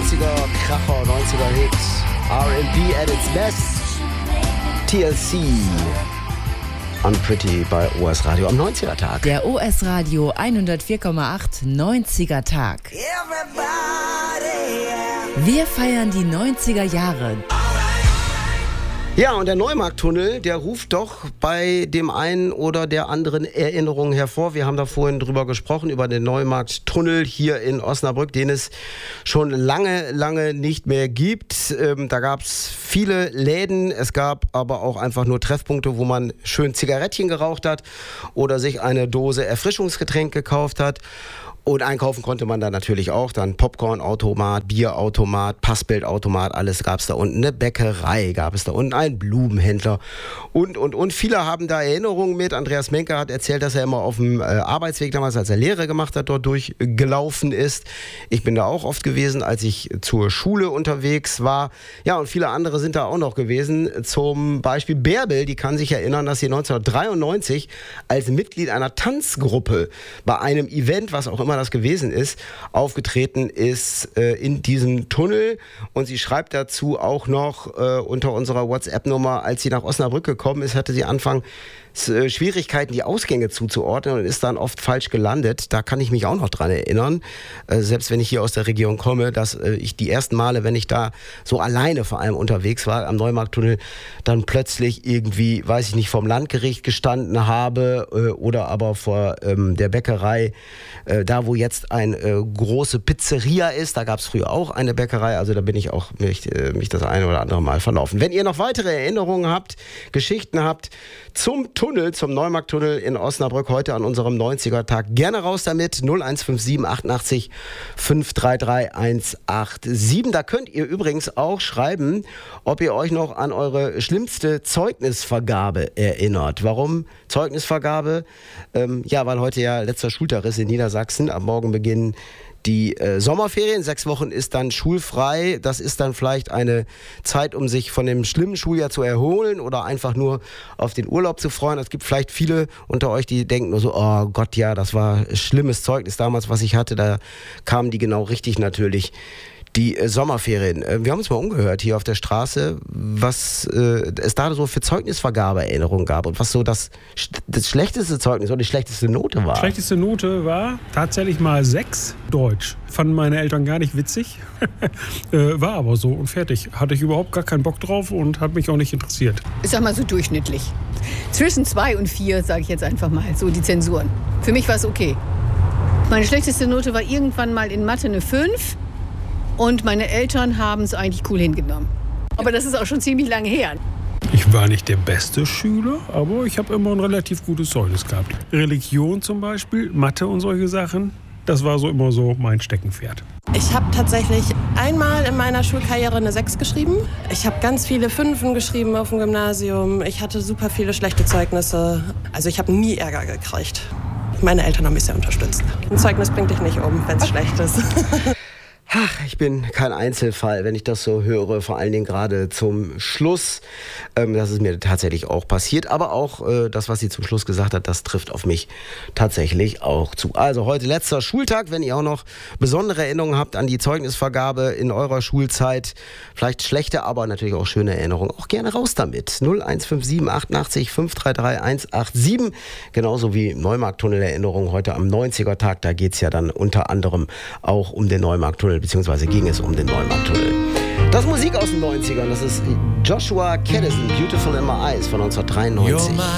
90er Kracher, 90er Hit, R&B at its best, TLC, Unpretty bei OS Radio am 90er Tag. Der OS Radio 104,8 90er Tag. Wir feiern die 90er Jahre. Ja, und der Neumarkttunnel, der ruft doch bei dem einen oder der anderen Erinnerungen hervor. Wir haben da vorhin drüber gesprochen, über den Neumarkttunnel hier in Osnabrück, den es schon lange nicht mehr gibt. Da gab es viele Läden, es gab aber auch einfach nur Treffpunkte, wo man schön Zigarettchen geraucht hat oder sich eine Dose Erfrischungsgetränk gekauft hat. Und einkaufen konnte man da natürlich auch, dann Popcornautomat, Bierautomat, Passbildautomat, alles gab es da unten. Eine Bäckerei gab es da unten, einen Blumenhändler und viele haben da Erinnerungen mit. Andreas Menke hat erzählt, dass er immer auf dem Arbeitsweg damals, als er Lehre gemacht hat, dort durchgelaufen ist. Ich bin da auch oft gewesen, als ich zur Schule unterwegs war. Ja, und viele andere sind da auch noch gewesen. Zum Beispiel Bärbel, die kann sich erinnern, dass sie 1993 als Mitglied einer Tanzgruppe bei einem Event, was auch immer das gewesen ist, aufgetreten ist in diesem Tunnel. Und sie schreibt dazu auch noch unter unserer WhatsApp-Nummer, als sie nach Osnabrück gekommen ist, hatte sie anfangs Schwierigkeiten, die Ausgänge zuzuordnen und ist dann oft falsch gelandet. Da kann ich mich auch noch dran erinnern, selbst wenn ich hier aus der Region komme, dass ich die ersten Male, wenn ich da so alleine vor allem unterwegs war, am Neumarkttunnel, dann plötzlich irgendwie, weiß ich nicht, vorm Landgericht gestanden habe oder aber vor der Bäckerei, da wo jetzt eine große Pizzeria ist, da gab es früher auch eine Bäckerei, also da bin ich auch mich das eine oder andere Mal verlaufen. Wenn ihr noch weitere Erinnerungen habt, Geschichten habt zum Tunnel, zum Neumarkttunnel in Osnabrück heute an unserem 90er-Tag, gerne raus damit, 0157 88 533 187. Da könnt ihr übrigens auch schreiben, ob ihr euch noch an eure schlimmste Zeugnisvergabe erinnert. Warum Zeugnisvergabe? Ja, weil heute ja letzter Schultag ist in Niedersachsen. Am Morgen beginnen die Sommerferien, 6 Wochen ist dann schulfrei. Das ist dann vielleicht eine Zeit, um sich von dem schlimmen Schuljahr zu erholen oder einfach nur auf den Urlaub zu freuen. Es gibt vielleicht viele unter euch, die denken nur so, oh Gott, ja, das war ein schlimmes Zeugnis damals, was ich hatte. Da kamen die genau richtig natürlich. Die Sommerferien. Wir haben uns mal umgehört hier auf der Straße, was es da so für Zeugnisvergabeerinnerungen gab und was so das schlechteste Zeugnis oder die schlechteste Note war. Schlechteste Note war tatsächlich mal 6 Deutsch. Fanden meine Eltern gar nicht witzig. War aber so und fertig. Hatte ich überhaupt gar keinen Bock drauf und hat mich auch nicht interessiert. Ich sag mal so durchschnittlich. Zwischen 2 und 4, sage ich jetzt einfach mal, so die Zensuren. Für mich war es okay. Meine schlechteste Note war irgendwann mal in Mathe eine 5. Und meine Eltern haben es eigentlich cool hingenommen. Aber das ist auch schon ziemlich lange her. Ich war nicht der beste Schüler, aber ich habe immer ein relativ gutes Zeugnis gehabt. Religion zum Beispiel, Mathe und solche Sachen, das war so immer so mein Steckenpferd. Ich habe tatsächlich einmal in meiner Schulkarriere eine 6 geschrieben. Ich habe ganz viele 5 geschrieben auf dem Gymnasium. Ich hatte super viele schlechte Zeugnisse. Also ich habe nie Ärger gekriegt. Meine Eltern haben mich sehr unterstützt. Ein Zeugnis bringt dich nicht um, wenn es schlecht ist. Ach, ich bin kein Einzelfall, wenn ich das so höre, vor allen Dingen gerade zum Schluss. Das ist mir tatsächlich auch passiert, aber auch das, was sie zum Schluss gesagt hat, das trifft auf mich tatsächlich auch zu. Also heute letzter Schultag, wenn ihr auch noch besondere Erinnerungen habt an die Zeugnisvergabe in eurer Schulzeit, vielleicht schlechte, aber natürlich auch schöne Erinnerungen, auch gerne raus damit. 0157 88 533 187, genauso wie Neumarkttunnel-Erinnerungen heute am 90er-Tag, da geht es ja dann unter anderem auch um den Neumarkttunnel, beziehungsweise ging es um den Neumarkttunnel. Das ist Musik aus den 90ern, das ist Joshua Caddison, Beautiful in My Eyes von 1993.